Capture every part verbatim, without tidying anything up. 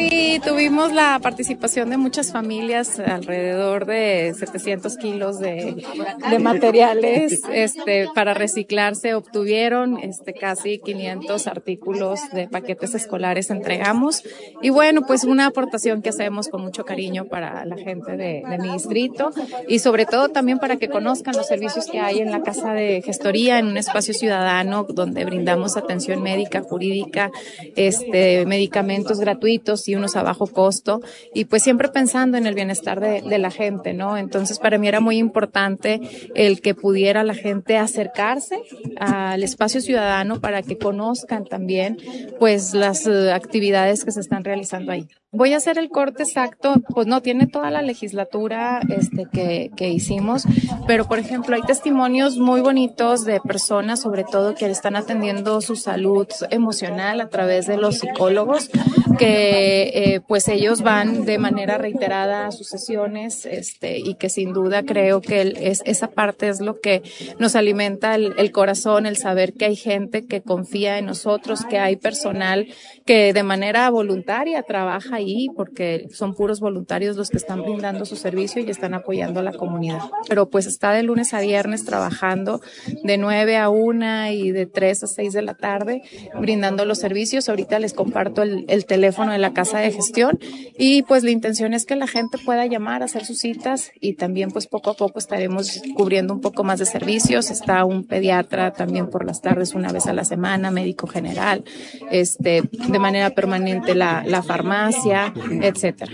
Sí, tuvimos la participación de muchas familias, alrededor de setecientos kilos de, de materiales este, para reciclar. Se obtuvieron este, casi quinientos artículos de paquetes escolares entregamos. Y bueno, pues una aportación que hacemos con mucho cariño para la gente de, de mi distrito y sobre todo también para que conozcan los servicios que hay en la Casa de Gestoría, en un espacio ciudadano donde brindamos atención médica, jurídica, este, medicamentos gratuitos y unos a bajo costo, y pues siempre pensando en el bienestar de, de la gente, ¿no? Entonces para mí era muy importante el que pudiera la gente acercarse al espacio ciudadano para que conozcan también pues las uh, actividades que se están realizando ahí. Voy a hacer el corte exacto, pues no tiene toda la legislatura este que, que hicimos, pero por ejemplo hay testimonios muy bonitos de personas sobre todo que están atendiendo su salud emocional a través de los psicólogos, que eh, pues ellos van de manera reiterada a sus sesiones este y que sin duda creo que el, es, esa parte es lo que nos alimenta el, el corazón, el saber que hay gente que confía en nosotros, que hay personal que de manera voluntaria trabaja ahí, porque son puros voluntarios los que están brindando su servicio y están apoyando a la comunidad. Pero pues está de lunes a viernes trabajando de nueve a una y de tres a seis de la tarde brindando los servicios. Ahorita les comparto el, el teléfono de la Casa de Gestión y pues la intención es que la gente pueda llamar, hacer sus citas y también pues poco a poco estaremos cubriendo un poco más de servicios. Está un pediatra también por las tardes una vez a la semana, médico general, este, de manera permanente la, la farmacia, etcétera.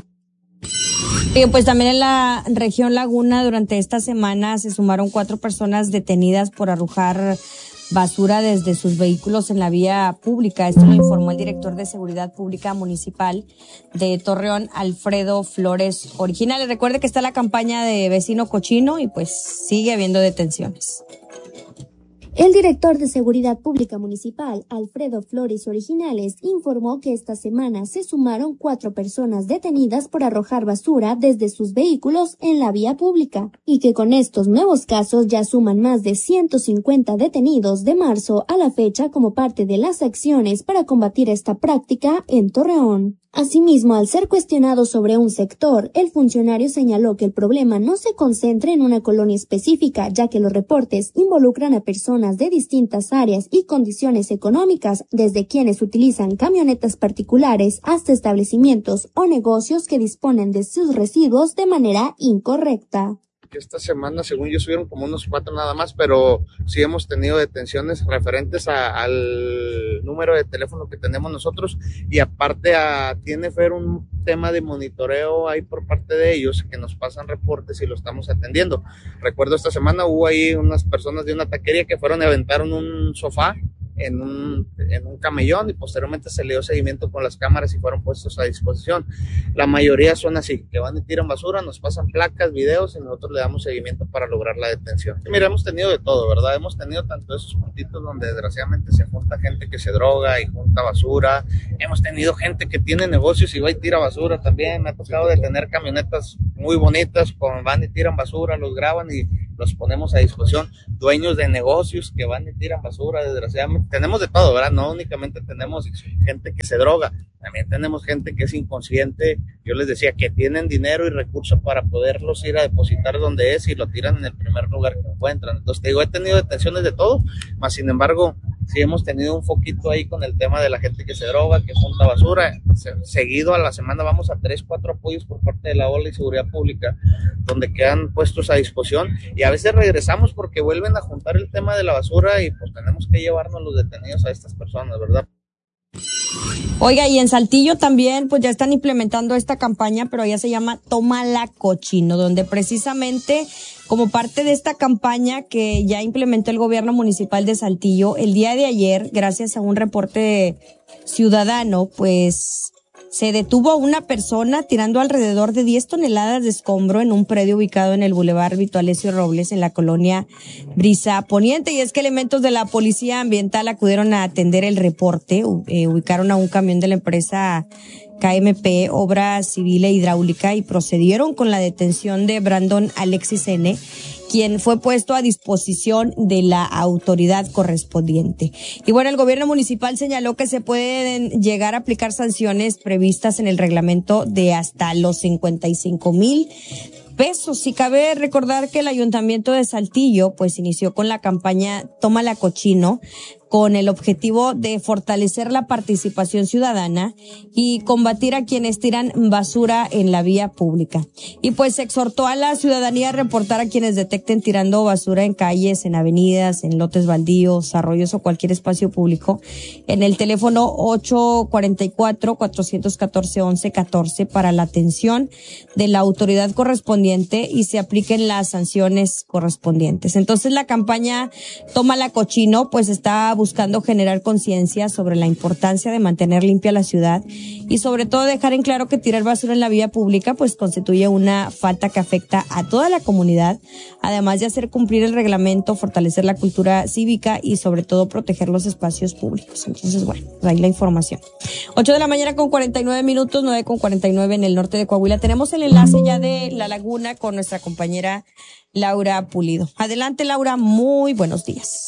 Y pues también en la región Laguna durante esta semana se sumaron cuatro personas detenidas por arrojar basura desde sus vehículos en la vía pública. Esto lo informó el director de Seguridad Pública Municipal de Torreón, Alfredo Flores Originales. Recuerde que está la campaña de Vecino Cochino y pues sigue habiendo detenciones. El director de Seguridad Pública Municipal, Alfredo Flores Originales, informó que esta semana se sumaron cuatro personas detenidas por arrojar basura desde sus vehículos en la vía pública y que con estos nuevos casos ya suman más de ciento cincuenta detenidos de marzo a la fecha como parte de las acciones para combatir esta práctica en Torreón. Asimismo, al ser cuestionado sobre un sector, el funcionario señaló que el problema no se concentra en una colonia específica, ya que los reportes involucran a personas de distintas áreas y condiciones económicas, desde quienes utilizan camionetas particulares hasta establecimientos o negocios que disponen de sus residuos de manera incorrecta. Esta semana, según yo, subieron como unos cuatro nada más, pero sí hemos tenido detenciones referentes a, al número de teléfono que tenemos nosotros y aparte a, tiene Fer un tema de monitoreo ahí por parte de ellos que nos pasan reportes y lo estamos atendiendo. Recuerdo esta semana hubo ahí unas personas de una taquería que fueron y aventaron un sofá en un, en un camellón y posteriormente se le dio seguimiento con las cámaras y fueron puestos a disposición. La mayoría son así, que van y tiran basura, nos pasan placas, videos y nosotros le damos seguimiento para lograr la detención. Mira, hemos tenido de todo, ¿verdad? Hemos tenido tanto esos puntitos donde desgraciadamente se junta gente que se droga y junta basura, hemos tenido gente que tiene negocios y va y tira basura también, me ha tocado detener camionetas muy bonitas, con, van y tiran basura, los graban y los ponemos a disposición, dueños de negocios que van y tiran basura, desgraciadamente, tenemos de todo, ¿verdad? No únicamente tenemos gente que se droga, también tenemos gente que es inconsciente, yo les decía que tienen dinero y recursos para poderlos ir a depositar donde es y lo tiran en el primer lugar que encuentran. Entonces te digo, he tenido detenciones de todo, más sin embargo, sí hemos tenido un foquito ahí con el tema de la gente que se droga, que junta basura. Seguido a la semana vamos a tres, cuatro apoyos por parte de la O L A y Seguridad Pública, donde quedan puestos a disposición y a veces regresamos porque vuelven a juntar el tema de la basura y pues tenemos que llevarnos los detenidos a estas personas, ¿verdad? Oiga, y en Saltillo también pues ya están implementando esta campaña, pero ya se llama Tómala Cochino, donde precisamente como parte de esta campaña que ya implementó el gobierno municipal de Saltillo, el día de ayer, gracias a un reporte ciudadano, pues se detuvo a una persona tirando alrededor de diez toneladas de escombro en un predio ubicado en el Boulevard Vito Alessio Robles, en la colonia Brisa Poniente. Y es que elementos de la Policía Ambiental acudieron a atender el reporte, eh, ubicaron a un camión de la empresa K M P, Obra Civil e Hidráulica, y procedieron con la detención de Brandon Alexis N., quien fue puesto a disposición de la autoridad correspondiente. Y bueno, el gobierno municipal señaló que se pueden llegar a aplicar sanciones previstas en el reglamento de hasta los cincuenta y cinco mil pesos. Y cabe recordar que el Ayuntamiento de Saltillo pues inició con la campaña Tómala Cochino, con el objetivo de fortalecer la participación ciudadana y combatir a quienes tiran basura en la vía pública. Y pues exhortó a la ciudadanía a reportar a quienes detecten tirando basura en calles, en avenidas, en lotes baldíos, arroyos o cualquier espacio público en el teléfono ocho cuatro cuatro, cuatro uno cuatro, once catorce para la atención de la autoridad correspondiente y se apliquen las sanciones correspondientes. Entonces la campaña Tómala Cochino pues está buscando generar conciencia sobre la importancia de mantener limpia la ciudad y sobre todo dejar en claro que tirar basura en la vía pública pues constituye una falta que afecta a toda la comunidad, además de hacer cumplir el reglamento, fortalecer la cultura cívica y sobre todo proteger los espacios públicos. Entonces, bueno, ahí la información. ocho de la mañana con cuarenta y nueve minutos, nueve con cuarenta y nueve en el norte de Coahuila. Tenemos el enlace ya de La Laguna con nuestra compañera Laura Pulido. Adelante, Laura, muy buenos días.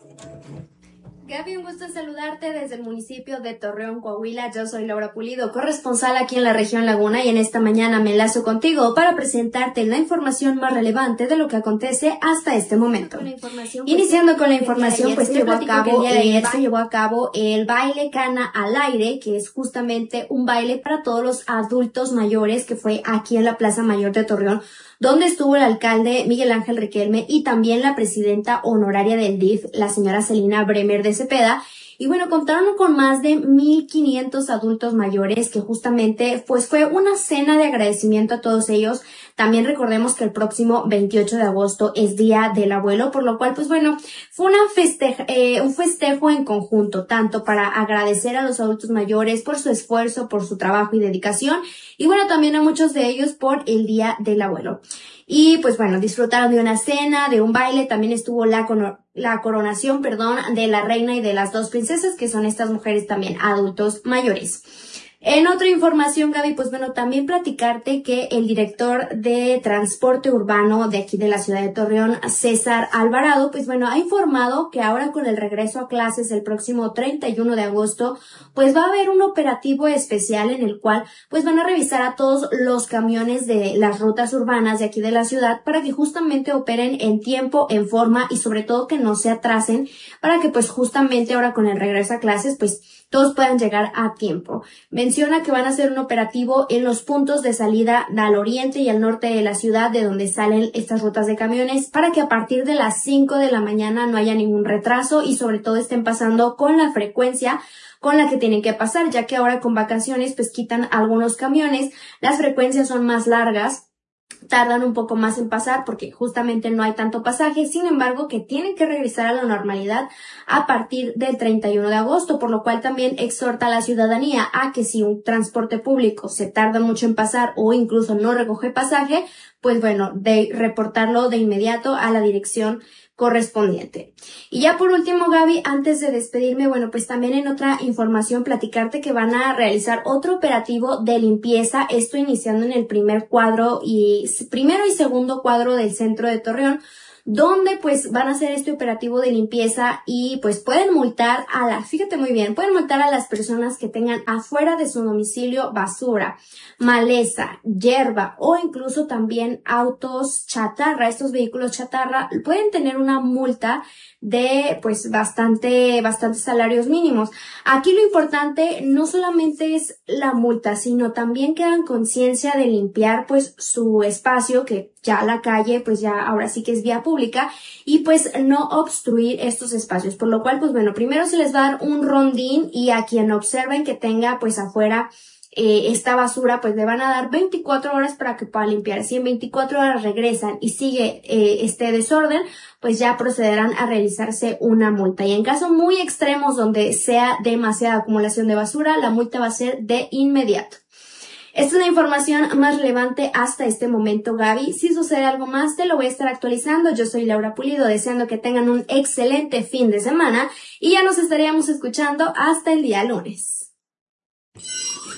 Gaby, un gusto saludarte desde el municipio de Torreón, Coahuila. Yo soy Laura Pulido, corresponsal aquí en la región Laguna, y en esta mañana me enlazo contigo para presentarte la información más relevante de lo que acontece hasta este momento. Iniciando con la información, pues llevó a cabo, el día de ayer se llevó a cabo el baile Cana al Aire, que es justamente un baile para todos los adultos mayores, que fue aquí en la Plaza Mayor de Torreón, donde estuvo el alcalde Miguel Ángel Riquelme y también la presidenta honoraria del D I F, la señora Celina Bremer de Cepeda. Y bueno, contaron con más de mil quinientos adultos mayores, que justamente pues fue una cena de agradecimiento a todos ellos. También recordemos que el próximo veintiocho de agosto es Día del Abuelo, por lo cual pues bueno, fue una festeja, eh, un festejo en conjunto, tanto para agradecer a los adultos mayores por su esfuerzo, por su trabajo y dedicación, y bueno, también a muchos de ellos por el Día del Abuelo. Y pues bueno, disfrutaron de una cena, de un baile, también estuvo la, la coronación, perdón, de la reina y de las dos princesas, que son estas mujeres también adultos mayores. En otra información, Gaby, pues bueno, también platicarte que el director de transporte urbano de aquí de la ciudad de Torreón, César Alvarado, pues bueno, ha informado que ahora con el regreso a clases el próximo treinta y uno de agosto, pues va a haber un operativo especial en el cual pues van a revisar a todos los camiones de las rutas urbanas de aquí de la ciudad para que justamente operen en tiempo, en forma y sobre todo que no se atrasen, para que pues justamente ahora con el regreso a clases pues todos puedan llegar a tiempo. Menciona que van a hacer un operativo en los puntos de salida al oriente y al norte de la ciudad, de donde salen estas rutas de camiones, para que a partir de las cinco de la mañana no haya ningún retraso y sobre todo estén pasando con la frecuencia con la que tienen que pasar, ya que ahora con vacaciones pues quitan algunos camiones, las frecuencias son más largas, tardan un poco más en pasar porque justamente no hay tanto pasaje, sin embargo que tienen que regresar a la normalidad a partir del treinta y uno de agosto, por lo cual también exhorta a la ciudadanía a que si un transporte público se tarda mucho en pasar o incluso no recoge pasaje, pues bueno, de reportarlo de inmediato a la dirección correspondiente. Y ya por último, Gaby, antes de despedirme, bueno, pues también en otra información platicarte que van a realizar otro operativo de limpieza, esto iniciando en el primer cuadro y primero y segundo cuadro del centro de Torreón, donde pues van a hacer este operativo de limpieza y pues pueden multar a las, fíjate muy bien, pueden multar a las personas que tengan afuera de su domicilio basura, maleza, hierba o incluso también autos chatarra. Estos vehículos chatarra pueden tener una multa de pues bastante, bastantes salarios mínimos. Aquí lo importante no solamente es la multa, sino también que hagan conciencia de limpiar pues su espacio, que ya la calle pues ya ahora sí que es vía pública, y pues no obstruir estos espacios, por lo cual pues bueno, primero se les va a dar un rondín y a quien observen que tenga pues afuera Eh, esta basura, pues le van a dar veinticuatro horas para que pueda limpiar. Si en veinticuatro horas regresan y sigue eh, este desorden, pues ya procederán a realizarse una multa. Y en casos muy extremos donde sea demasiada acumulación de basura, la multa va a ser de inmediato. Esta es la información más relevante hasta este momento, Gaby. Si sucede algo más, te lo voy a estar actualizando. Yo soy Laura Pulido, deseando que tengan un excelente fin de semana y ya nos estaríamos escuchando hasta el día lunes.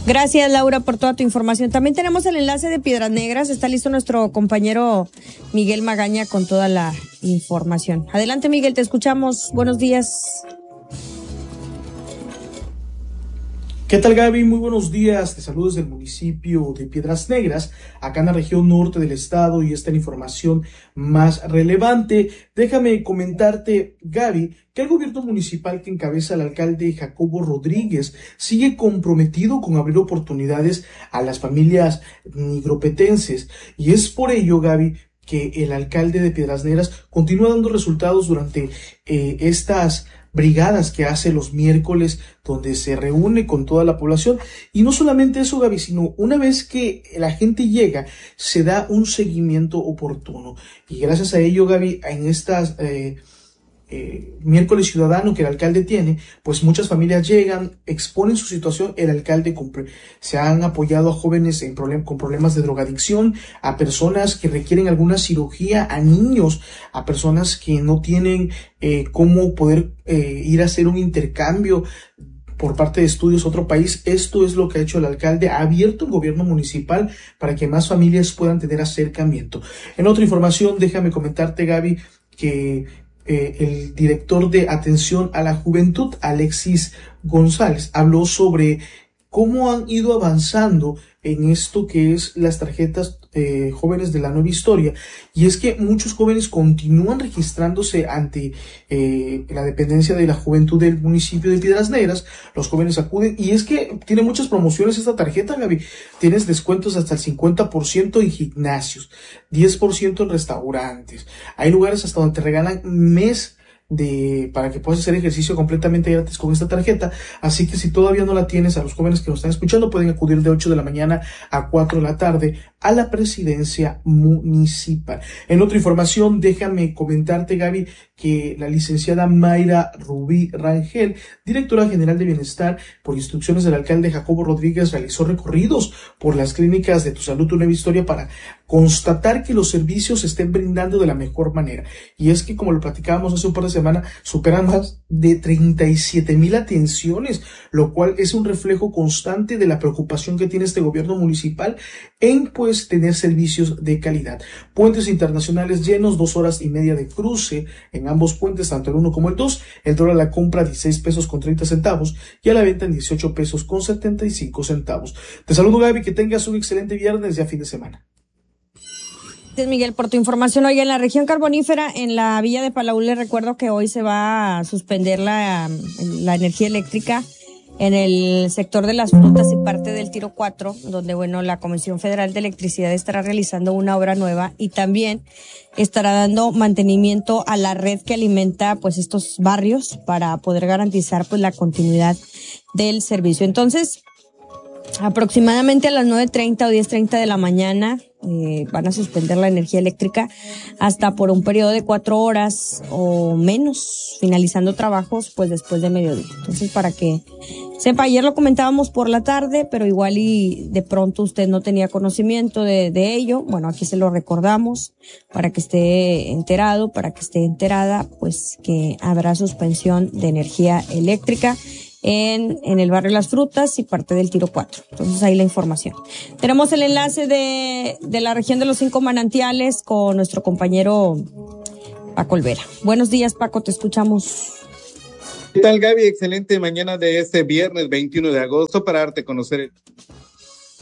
Gracias, Laura, por toda tu información. También tenemos el enlace de Piedras Negras. Está listo nuestro compañero Miguel Magaña con toda la información. Adelante, Miguel, te escuchamos. Buenos días. ¿Qué tal, Gaby? Muy buenos días. Te saludo desde el municipio de Piedras Negras, acá en la región norte del estado, y esta es la información más relevante. Déjame comentarte, Gaby, que el gobierno municipal que encabeza el alcalde Jacobo Rodríguez sigue comprometido con abrir oportunidades a las familias nigropetenses. Y es por ello, Gaby, que el alcalde de Piedras Negras continúa dando resultados durante eh, estas brigadas que hace los miércoles, donde se reúne con toda la población. Y no solamente eso, Gaby, sino una vez que la gente llega, se da un seguimiento oportuno. Y gracias a ello, Gaby, en estas eh, eh, miércoles ciudadano que el alcalde tiene, pues muchas familias llegan, exponen su situación, el alcalde cumple. Se han apoyado a jóvenes en problem- con problemas de drogadicción, a personas que requieren alguna cirugía, a niños, a personas que no tienen eh, cómo poder eh, ir a hacer un intercambio por parte de estudios a otro país. Esto es lo que ha hecho el alcalde, ha abierto el gobierno municipal para que más familias puedan tener acercamiento. En otra información, déjame comentarte, Gaby, que Eh, el director de Atención a la Juventud, Alexis González, habló sobre cómo han ido avanzando en esto que es las tarjetas eh, jóvenes de la nueva historia. Y es que muchos jóvenes continúan registrándose ante eh, la dependencia de la juventud del municipio de Piedras Negras. Los jóvenes acuden, y es que tiene muchas promociones esta tarjeta, Gaby. Tienes descuentos hasta el cincuenta por ciento en gimnasios, diez por ciento en restaurantes. Hay lugares hasta donde te regalan mes de para que puedas hacer ejercicio completamente gratis con esta tarjeta. Así que si todavía no la tienes, a los jóvenes que nos están escuchando pueden acudir de ocho de la mañana a cuatro de la tarde a la presidencia municipal. En otra información, déjame comentarte, Gaby, que la licenciada Mayra Rubí Rangel, directora general de Bienestar, por instrucciones del alcalde Jacobo Rodríguez, realizó recorridos por las clínicas de Tu Salud, Tu Nueva Historia, para constatar que los servicios se estén brindando de la mejor manera. Y es que, como lo platicábamos hace un par de semanas, superan más de treinta y siete mil atenciones, lo cual es un reflejo constante de la preocupación que tiene este gobierno municipal en, pues, tener servicios de calidad. Puentes internacionales llenos, dos horas y media de cruce en ambos puentes, tanto el uno como el dos. El dólar a la compra dieciséis pesos con treinta centavos y a la venta en dieciocho pesos con setenta y cinco centavos. Te saludo, Gaby, que tengas un excelente viernes y a fin de semana. Gracias, Miguel, por tu información. Oye, en la región carbonífera, en la villa de Palau, les recuerdo que hoy se va a suspender la, la energía eléctrica en el sector de las frutas y parte del Tiro cuatro, donde, bueno, la Comisión Federal de Electricidad estará realizando una obra nueva y también estará dando mantenimiento a la red que alimenta, pues, estos barrios para poder garantizar, pues, la continuidad del servicio. Entonces, aproximadamente a las nueve treinta o diez treinta de la mañana eh, van a suspender la energía eléctrica hasta por un periodo de cuatro horas o menos, finalizando trabajos pues después de mediodía. Entonces, para que sepa, ayer lo comentábamos por la tarde, pero igual y de pronto usted no tenía conocimiento de, de ello. Bueno, aquí se lo recordamos para que esté enterado, para que esté enterada, pues que habrá suspensión de energía eléctrica en, en el barrio Las Frutas y parte del Tiro cuatro. Entonces, ahí la información. Tenemos el enlace de, de la región de los Cinco Manantiales con nuestro compañero Paco Olvera. Buenos días, Paco, te escuchamos. ¿Qué tal, Gaby? Excelente mañana de este viernes veintiuno de agosto para darte a conocer el...